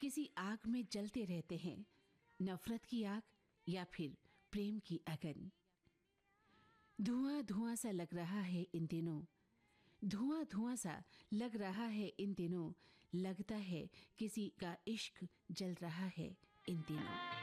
किसी आग में जलते रहते हैं, नफरत की आग या फिर प्रेम की अगन। धुआं धुआं सा लग रहा है इन दिनों, धुआं धुआं सा लग रहा है इन दिनों, लगता है किसी का इश्क जल रहा है इन दिनों।